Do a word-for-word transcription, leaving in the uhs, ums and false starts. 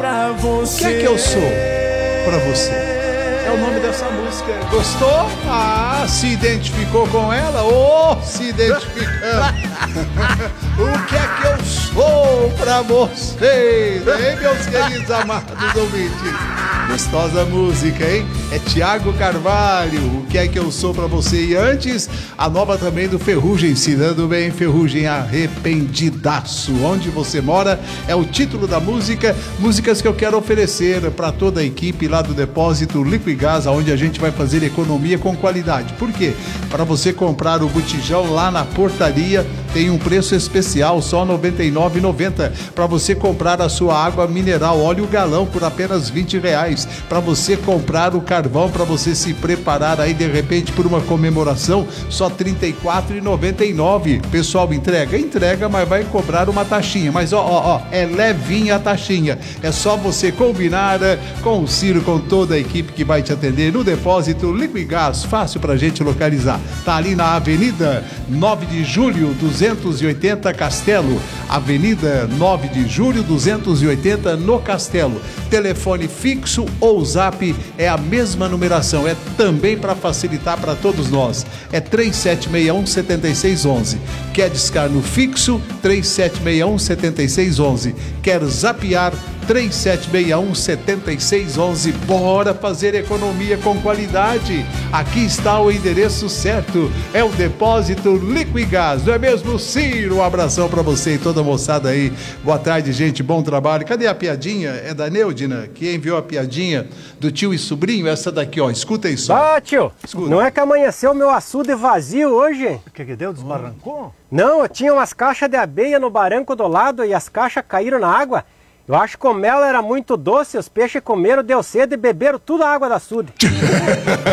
pra você. O que é que eu sou pra você? É o nome dessa música. Gostou? Ah, se identificou com ela? Ou oh, se identificando? O que é que eu sou pra vocês? Hein, meus queridos amados ouvintes? Gostosa música, hein? É Tiago Carvalho, o que é que eu sou pra você? E antes, a nova também do Ferrugem, ensinando bem, Ferrugem Arrependidaço. Onde você mora é o título da música, músicas que eu quero oferecer para toda a equipe lá do Depósito Liquigás, onde a gente vai fazer economia com qualidade. Por quê? Para você comprar o botijão lá na portaria, tem um preço especial, só noventa e nove reais e noventa centavos. Para você comprar a sua água mineral, óleo galão por apenas vinte reais. Para você comprar o carvão, para você se preparar aí de repente por uma comemoração, só trinta e quatro reais e noventa e nove centavos. Pessoal, entrega? Entrega, mas vai cobrar uma taxinha. Mas ó, ó, ó, é levinha a taxinha. É só você combinar com o Ciro, com toda a equipe que vai te atender no Depósito Liquigás. Fácil pra gente localizar. Tá ali na Avenida nove de julho, duzentos e oitenta, Castelo. Avenida nove de julho, duzentos e oitenta, no Castelo. Telefone fixo ou zap é a mesma numeração, é também para facilitar para todos nós. É três sete seis um, sete seis um um. Quer discar no fixo? três sete seis um, sete seis um um. Quer zapear? três sete seis um, sete seis um um. Bora fazer economia com qualidade. Aqui está o endereço certo. É o Depósito Liquigás. Não é mesmo, Ciro? Um abração para você e toda a moçada aí. Boa tarde, gente. Bom trabalho. Cadê a piadinha? É da Neudina, que enviou a piadinha do tio e sobrinho. Essa daqui, ó. Escuta isso. Ah, tio. Escuta. Não é que amanheceu meu açude vazio hoje? O que que deu? Desbarrancou? Não, eu tinha umas caixas de abelha no barranco do lado e as caixas caíram na água. Eu acho que o mel era muito doce, os peixes comeram, deu sede e beberam tudo a água da açude.